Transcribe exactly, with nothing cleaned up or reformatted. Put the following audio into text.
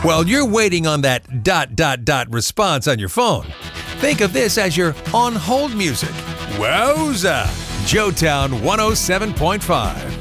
While you're waiting on that dot dot dot response on your phone, think of this as your on-hold music. Wowza! Joetown one oh seven point five.